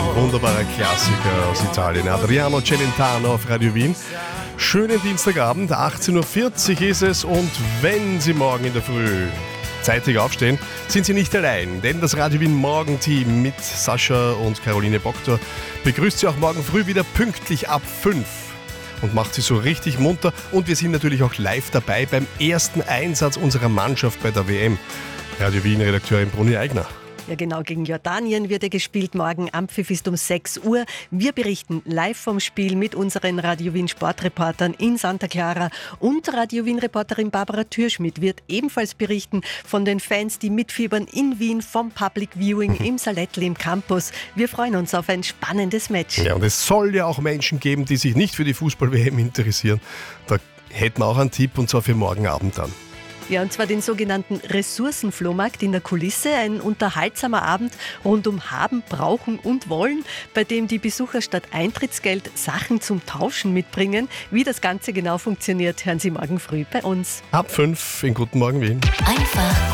Wunderbarer Klassiker aus Italien. Adriano Celentano auf Radio Wien. Schönen Dienstagabend, 18.40 Uhr ist es, und wenn Sie morgen in der Früh zeitig aufstehen, sind Sie nicht allein, denn das Radio Wien Morgenteam mit Sascha und Caroline Boktor begrüßt Sie auch morgen früh wieder pünktlich ab 5 und macht Sie so richtig munter, und wir sind natürlich auch live dabei beim ersten Einsatz unserer Mannschaft bei der WM. Radio Wien-Redakteurin Bruni Eigner. Ja genau, gegen Jordanien wird er gespielt. Morgen Anpfiff ist um 6 Uhr. Wir berichten live vom Spiel mit unseren Radio Wien Sportreportern in Santa Clara, und Radio Wien Reporterin Barbara Türschmidt wird ebenfalls berichten von den Fans, die mitfiebern in Wien, vom Public Viewing im Salettl im Campus. Wir freuen uns auf ein spannendes Match. Ja, und es soll ja auch Menschen geben, die sich nicht für die Fußball-WM interessieren. Da hätten wir auch einen Tipp, und zwar für morgen Abend dann. Ja, und zwar den sogenannten Ressourcenflohmarkt in der Kulisse. Ein unterhaltsamer Abend rund um Haben, Brauchen und Wollen, bei dem die Besucher statt Eintrittsgeld Sachen zum Tauschen mitbringen. Wie das Ganze genau funktioniert, hören Sie morgen früh bei uns. Ab 5 in Guten Morgen Wien. Einfach